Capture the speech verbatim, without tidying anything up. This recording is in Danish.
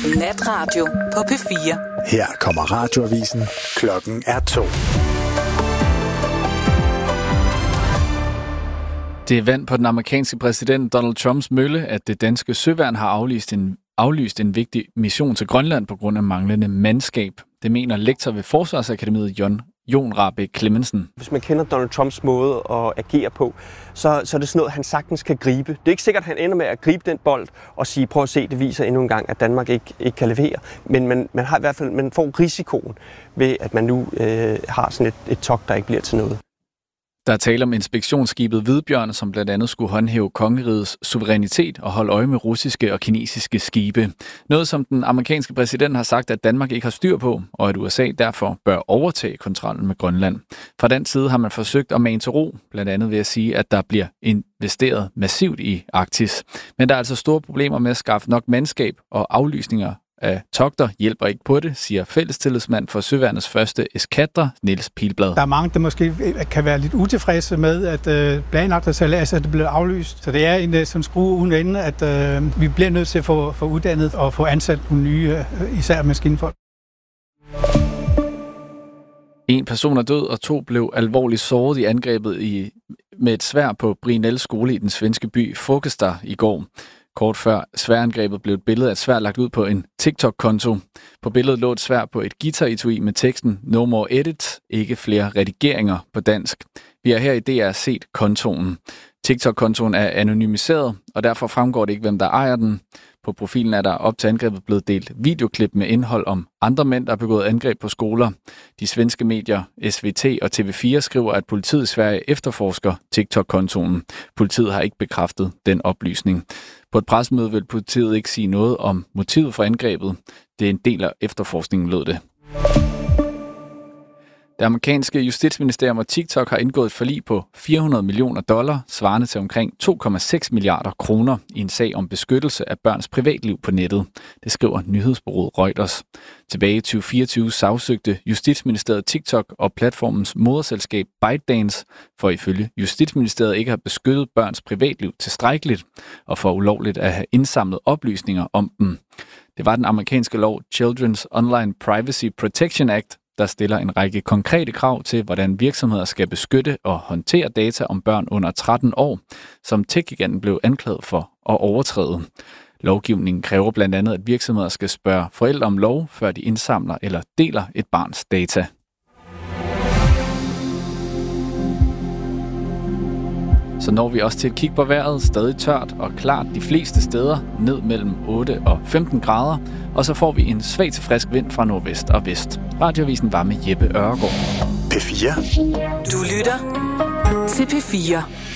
Natradio på P fire. Her kommer radioavisen. Klokken er to. Det er vand på den amerikanske præsident Donald Trumps mølle, at det danske søværn har aflyst en, aflyst en vigtig mission til Grønland på grund af manglende mandskab. Det mener lektor ved Forsvarsakademiet Jon, Jon Rahbek Clemmensen. Hvis man kender Donald Trumps måde at agere på, så, så er det sådan noget, han sagtens kan gribe. Det er ikke sikkert, at han ender med at gribe den bold og sige, prøv at se, det viser endnu en gang, at Danmark ikke, ikke kan levere. Men man, man, har i hvert fald, man får risikoen ved, at man nu øh, har sådan et, et togt, der ikke bliver til noget. Der er tale om inspektionsskibet Hvidbjørn, som blandt andet skulle håndhæve kongerigets suverænitet og holde øje med russiske og kinesiske skibe. Noget, som den amerikanske præsident har sagt, at Danmark ikke har styr på, og at U S A derfor bør overtage kontrollen med Grønland. Fra den side har man forsøgt at mane til ro, blandt andet ved at sige, at der bliver investeret massivt i Arktis. Men der er altså store problemer med at skaffe nok mandskab, og aflysninger af togter hjælper ikke på det, siger fællestillidsmand for Søværnets første eskadre, Niels Pilblad. Der er mange, der måske kan være lidt utilfredse med, at øh, planlagt sejlads er det blevet aflyst. Så det er en sådan skrue uden ende, at øh, vi bliver nødt til at få, få uddannet og få ansat nogle nye, øh, især maskinfolk. En person er død, og to blev alvorligt såret i angrebet i, med et sværd på Brinell skole i den svenske by Fågelsta i går. Kort før sværangrebet blev et billede af et sværd lagt ud på en TikTok-konto. På billedet lå et sværd på et guitar-etui med teksten No more edits, ikke flere redigeringer på dansk. Vi har her i D R set kontoen. TikTok-kontoen er anonymiseret, og derfor fremgår det ikke, hvem der ejer den. På profilen er der op til angrebet blevet delt videoklip med indhold om andre mænd, der har begået angreb på skoler. De svenske medier S V T og T V fire skriver, at politiet i Sverige efterforsker TikTok-kontoen. Politiet har ikke bekræftet den oplysning. På et pressemøde vil politiet ikke sige noget om motivet for angrebet. Det er en del af efterforskningen, lød det. Det amerikanske justitsministerium og TikTok har indgået et forlig på fire hundrede millioner dollar, svarende til omkring to komma seks milliarder kroner i en sag om beskyttelse af børns privatliv på nettet. Det skriver nyhedsbureauet Reuters. Tilbage i tyve fireogtyve sagsøgte Justitsministeriet TikTok og platformens moderselskab ByteDance for ifølge Justitsministeriet ikke at have beskyttet børns privatliv tilstrækkeligt og for ulovligt at have indsamlet oplysninger om dem. Det var den amerikanske lov Children's Online Privacy Protection Act, der stiller en række konkrete krav til, hvordan virksomheder skal beskytte og håndtere data om børn under tretten år, som tech-giganten blev anklaget for at overtræde. Lovgivningen kræver blandt andet, at virksomheder skal spørge forældre om lov, før de indsamler eller deler et barns data. Så når vi også til et kig på vejret, stadig tørt og klart de fleste steder, ned mellem otte og femten grader, og så får vi en svag til frisk vind fra nordvest og vest. Radioavisen var med Jeppe Ørgaard. P fire. Du lytter til P fire.